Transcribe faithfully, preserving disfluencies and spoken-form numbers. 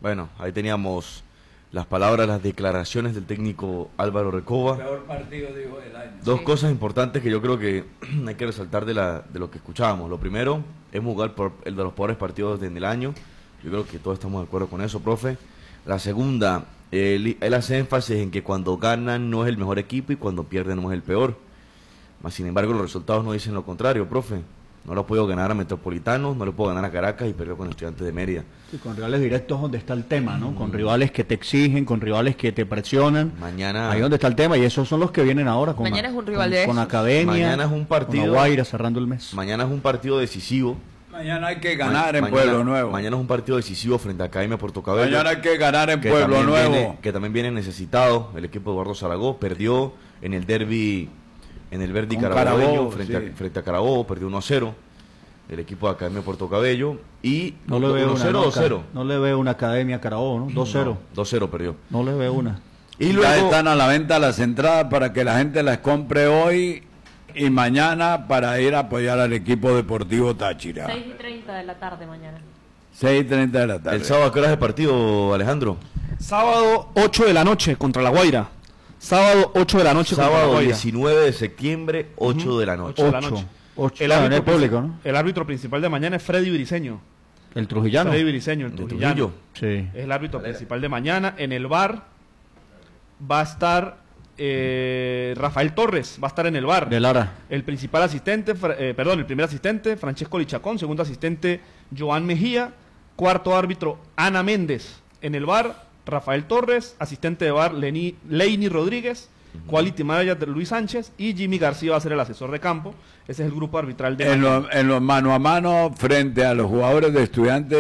Bueno, ahí teníamos las palabras, las declaraciones del técnico Álvaro Recoba. Peor partido, dijo, el año. Dos sí. cosas importantes que yo creo que hay que resaltar de, la, de lo que escuchábamos. Lo primero es jugar por el de los peores partidos del año. Yo creo que todos estamos de acuerdo con eso, profe. La segunda, él, él hace énfasis en que cuando ganan no es el mejor equipo y cuando pierden no es el peor. Mas, sin embargo, los resultados no dicen lo contrario, profe. No lo puedo ganar a Metropolitanos, no lo puedo ganar a Caracas y perdió con Estudiantes de Mérida. Sí, con rivales directos donde está el tema, ¿no? Mm. Con rivales que te exigen, con rivales que te presionan. Mañana. Ahí donde está el tema y esos son los que vienen ahora. Con Mañana a, es un rival con, de con esos. Academia. Mañana es un partido. Con Aguaira cerrando el mes. Mañana es un partido decisivo. Mañana hay que ganar Ma en mañana, Pueblo Nuevo. Mañana es un partido decisivo frente a Academia Puerto Cabello. Mañana hay que ganar en Pueblo Nuevo. Viene, que también viene necesitado. El equipo de Eduardo Zaragoza perdió en el derbi, en el Verdi Carabobeño frente, sí. a, frente a Carabobo, perdió uno a cero. El equipo de Academia Puerto Cabello y no le veo uno cero, dos cero. No le veo una Academia Carabobo, ¿no? dos cero. No, dos cero perdió. No le veo una. Y luego ya están a la venta las entradas para que la gente las compre hoy y mañana para ir a apoyar al equipo deportivo Táchira. seis y treinta de la tarde mañana. seis y treinta de la tarde. ¿El sábado a qué hora es el partido, Alejandro? Sábado ocho de la noche contra La Guaira. Sábado ocho de la noche sábado contra La Guaira. diecinueve de septiembre, ocho uh-huh. de la noche. ocho de la noche. ocho. El, árbitro público, ¿no? el árbitro principal de mañana es Freddy Briceño. El trujillano. Freddy Briceño, el trujillano. Sí. Es el árbitro Valera. principal de mañana. En el bar va a estar eh, Rafael Torres, va a estar en el bar. De Lara. El principal asistente, eh, perdón, el primer asistente, Francesco Lichacón. Segundo asistente, Joan Mejía. Cuarto árbitro, Ana Méndez. En el bar, Rafael Torres. Asistente de bar, Leni, Leini Rodríguez. Quality Manager de Luis Sánchez y Jimmy García va a ser el asesor de campo. Ese es el grupo arbitral de en, lo, en los mano a mano frente a los jugadores de Estudiantes.